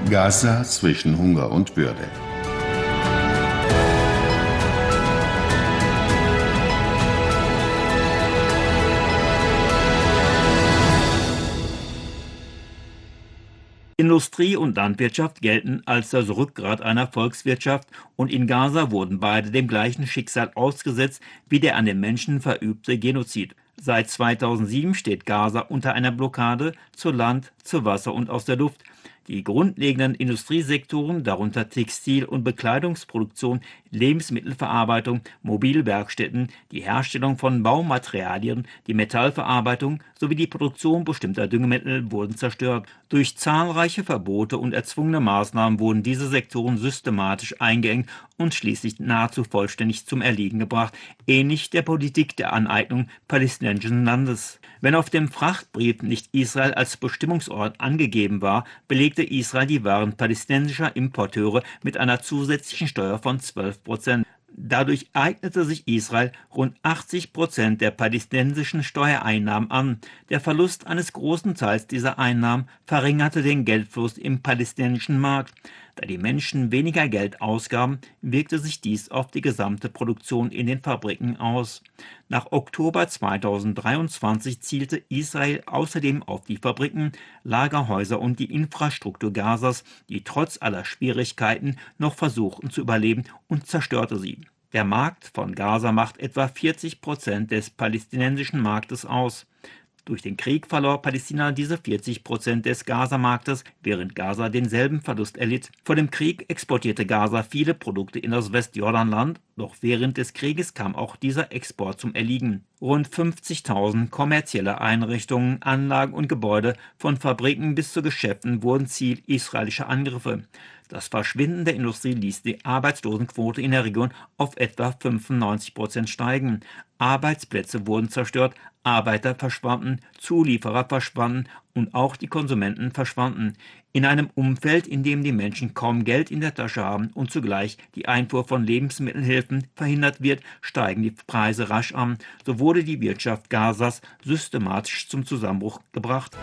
Gaza zwischen Hunger und Würde. Industrie und Landwirtschaft gelten als das Rückgrat einer Volkswirtschaft, und in Gaza wurden beide dem gleichen Schicksal ausgesetzt wie der an den Menschen verübte Genozid. Seit 2007 steht Gaza unter einer Blockade zu Land, zu Wasser und aus der Luft. Die grundlegenden Industriesektoren, darunter Textil- und Bekleidungsproduktion, Lebensmittelverarbeitung, Mobilwerkstätten, die Herstellung von Baumaterialien, die Metallverarbeitung sowie die Produktion bestimmter Düngemittel wurden zerstört. Durch zahlreiche Verbote und erzwungene Maßnahmen wurden diese Sektoren systematisch eingeengt und schließlich nahezu vollständig zum Erliegen gebracht, ähnlich der Politik der Aneignung palästinensischen Landes. Wenn auf dem Frachtbrief nicht Israel als Bestimmungsort angegeben war, belegte Israel die Waren palästinensischer Importeure mit einer zusätzlichen Steuer von 12%. Dadurch eignete sich Israel rund 80% der palästinensischen Steuereinnahmen an. Der Verlust eines großen Teils dieser Einnahmen verringerte den Geldfluss im palästinensischen Markt. Da die Menschen weniger Geld ausgaben, wirkte sich dies auf die gesamte Produktion in den Fabriken aus. Nach Oktober 2023 zielte Israel außerdem auf die Fabriken, Lagerhäuser und die Infrastruktur Gazas, die trotz aller Schwierigkeiten noch versuchten zu überleben, und zerstörte sie. Der Markt von Gaza macht etwa 40% des palästinensischen Marktes aus. Durch den Krieg verlor Palästina diese 40% des Gaza-Marktes, während Gaza denselben Verlust erlitt. Vor dem Krieg exportierte Gaza viele Produkte in das Westjordanland, doch während des Krieges kam auch dieser Export zum Erliegen. Rund 50.000 kommerzielle Einrichtungen, Anlagen und Gebäude, von Fabriken bis zu Geschäften, wurden Ziel israelischer Angriffe. Das Verschwinden der Industrie ließ die Arbeitslosenquote in der Region auf etwa 95% steigen. Arbeitsplätze wurden zerstört, Arbeiter verschwanden, Zulieferer verschwanden und auch die Konsumenten verschwanden. In einem Umfeld, in dem die Menschen kaum Geld in der Tasche haben und zugleich die Einfuhr von Lebensmittelhilfen verhindert wird, steigen die Preise rasch an. So wurde die Wirtschaft Gazas systematisch zum Zusammenbruch gebracht.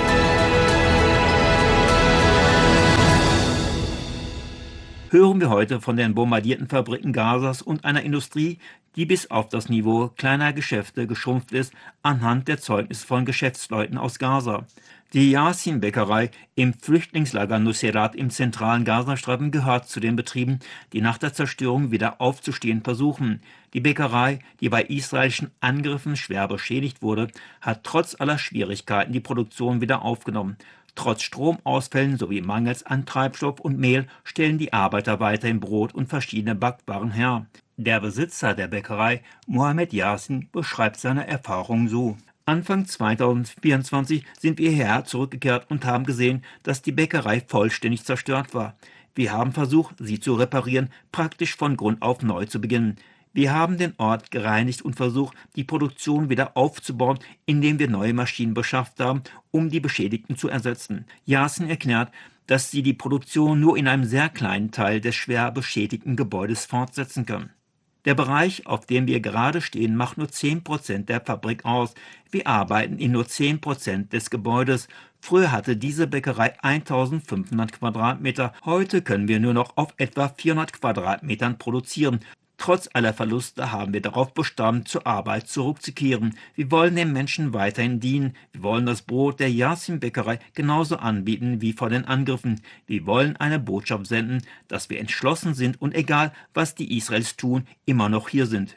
Hören wir heute von den bombardierten Fabriken Gazas und einer Industrie, die bis auf das Niveau kleiner Geschäfte geschrumpft ist, anhand der Zeugnisse von Geschäftsleuten aus Gaza. Die Yasin-Bäckerei im Flüchtlingslager Nuseirat im zentralen Gazastreifen gehört zu den Betrieben, die nach der Zerstörung wieder aufzustehen versuchen. Die Bäckerei, die bei israelischen Angriffen schwer beschädigt wurde, hat trotz aller Schwierigkeiten die Produktion wieder aufgenommen. Trotz Stromausfällen sowie Mangels an Treibstoff und Mehl stellen die Arbeiter weiterhin Brot und verschiedene Backwaren her. Der Besitzer der Bäckerei, Mohammed Yasin, beschreibt seine Erfahrungen so: Anfang 2024 sind wir hierher zurückgekehrt und haben gesehen, dass die Bäckerei vollständig zerstört war. Wir haben versucht, sie zu reparieren, praktisch von Grund auf neu zu beginnen. Wir haben den Ort gereinigt und versucht, die Produktion wieder aufzubauen, indem wir neue Maschinen beschafft haben, um die Beschädigten zu ersetzen. Yasin erklärt, dass sie die Produktion nur in einem sehr kleinen Teil des schwer beschädigten Gebäudes fortsetzen können. Der Bereich, auf dem wir gerade stehen, macht nur 10% der Fabrik aus. Wir arbeiten in nur 10% des Gebäudes. Früher hatte diese Bäckerei 1500 Quadratmeter. Heute können wir nur noch auf etwa 400 Quadratmetern produzieren. Trotz aller Verluste haben wir darauf bestanden, zur Arbeit zurückzukehren. Wir wollen den Menschen weiterhin dienen. Wir wollen das Brot der Yasin-Bäckerei genauso anbieten wie vor den Angriffen. Wir wollen eine Botschaft senden, dass wir entschlossen sind und egal, was die Israelis tun, immer noch hier sind.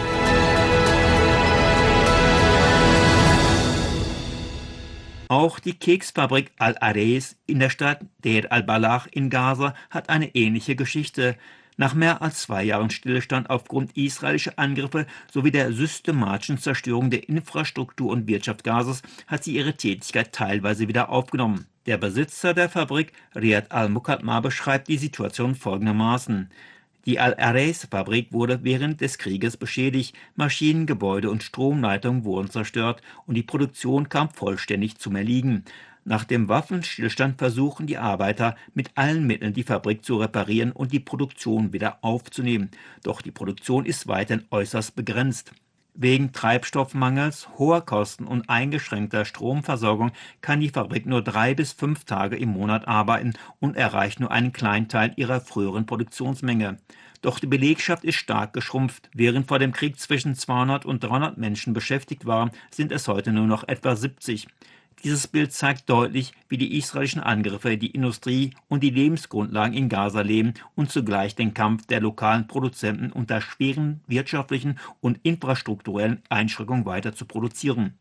Auch die Keksfabrik Al-Areis in der Stadt Deir al-Balach in Gaza hat eine ähnliche Geschichte. Nach mehr als 2 Jahren Stillstand aufgrund israelischer Angriffe sowie der systematischen Zerstörung der Infrastruktur und Wirtschaft Gazas hat sie ihre Tätigkeit teilweise wieder aufgenommen. Der Besitzer der Fabrik, Riyad al-Muqaddam, beschreibt die Situation folgendermaßen: Die Al-Areis-Fabrik wurde während des Krieges beschädigt, Maschinen, Gebäude und Stromleitungen wurden zerstört und die Produktion kam vollständig zum Erliegen. Nach dem Waffenstillstand versuchen die Arbeiter mit allen Mitteln die Fabrik zu reparieren und die Produktion wieder aufzunehmen. Doch die Produktion ist weiterhin äußerst begrenzt. Wegen Treibstoffmangels, hoher Kosten und eingeschränkter Stromversorgung kann die Fabrik nur 3 bis 5 Tage im Monat arbeiten und erreicht nur einen kleinen Teil ihrer früheren Produktionsmenge. Doch die Belegschaft ist stark geschrumpft. Während vor dem Krieg zwischen 200 und 300 Menschen beschäftigt waren, sind es heute nur noch etwa 70. Dieses Bild zeigt deutlich, wie die israelischen Angriffe die Industrie und die Lebensgrundlagen in Gaza lähmen und zugleich den Kampf der lokalen Produzenten unter schweren wirtschaftlichen und infrastrukturellen Einschränkungen weiter zu produzieren.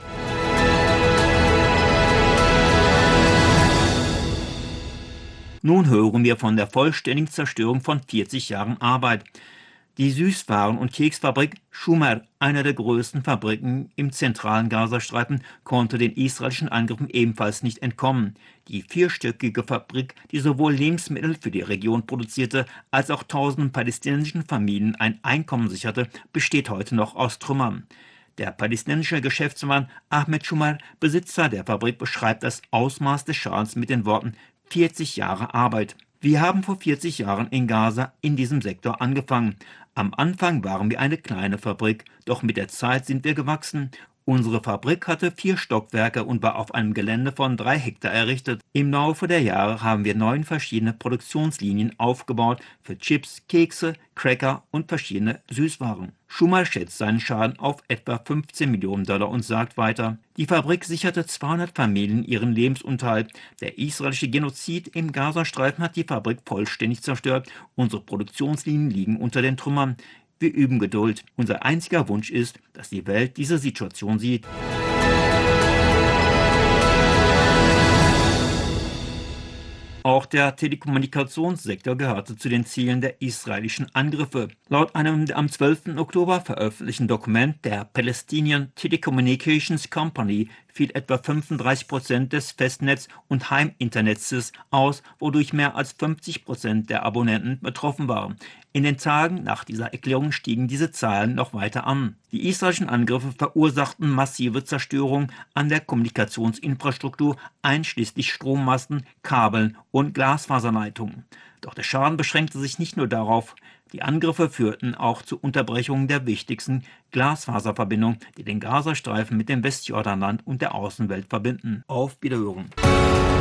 Nun hören wir von der vollständigen Zerstörung von 40 Jahren Arbeit. Die Süßwaren- und Keksfabrik Schumer, einer der größten Fabriken im zentralen Gazastreifen, konnte den israelischen Angriffen ebenfalls nicht entkommen. Die vierstöckige Fabrik, die sowohl Lebensmittel für die Region produzierte, als auch tausenden palästinensischen Familien ein Einkommen sicherte, besteht heute noch aus Trümmern. Der palästinensische Geschäftsmann Ahmed Schumer, Besitzer der Fabrik, beschreibt das Ausmaß des Schadens mit den Worten: 40 Jahre Arbeit. Wir haben vor 40 Jahren in Gaza in diesem Sektor angefangen. Am Anfang waren wir eine kleine Fabrik, doch mit der Zeit sind wir gewachsen. Unsere Fabrik hatte 4 Stockwerke und war auf einem Gelände von 3 Hektar errichtet. Im Laufe der Jahre haben wir 9 verschiedene Produktionslinien aufgebaut für Chips, Kekse, Cracker und verschiedene Süßwaren. Schumer schätzt seinen Schaden auf etwa 15 Millionen Dollar und sagt weiter: Die Fabrik sicherte 200 Familien ihren Lebensunterhalt. Der israelische Genozid im Gazastreifen hat die Fabrik vollständig zerstört. Unsere Produktionslinien liegen unter den Trümmern. Wir üben Geduld. Unser einziger Wunsch ist, dass die Welt diese Situation sieht. Auch der Telekommunikationssektor gehörte zu den Zielen der israelischen Angriffe. Laut einem am 12. Oktober veröffentlichten Dokument der Palestinian Telecommunications Company fiel etwa 35% des Festnetz- und Heiminternets aus, wodurch mehr als 50% der Abonnenten betroffen waren. In den Tagen nach dieser Erklärung stiegen diese Zahlen noch weiter an. Die israelischen Angriffe verursachten massive Zerstörung an der Kommunikationsinfrastruktur, einschließlich Strommasten, Kabeln und Glasfaserleitungen. Doch der Schaden beschränkte sich nicht nur darauf. Die Angriffe führten auch zur Unterbrechung der wichtigsten Glasfaserverbindung, die den Gazastreifen mit dem Westjordanland und der Außenwelt verbinden. Auf Wiederhören.